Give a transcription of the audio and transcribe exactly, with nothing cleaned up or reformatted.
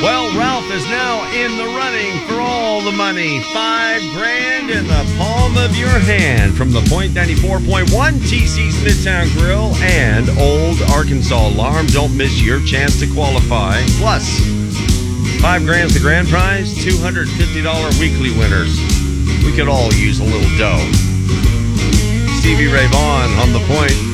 Well, Ralph is now in the running for all the money. Five grand in the palm of your hand from the Point ninety-four point one T C's Midtown Grill and Old Arkansas Alarm. Don't miss your chance to qualify. Plus, five grand's the grand prize, two hundred fifty dollars weekly winners. We could all use a little dough. Stevie Ray Vaughan on the Point.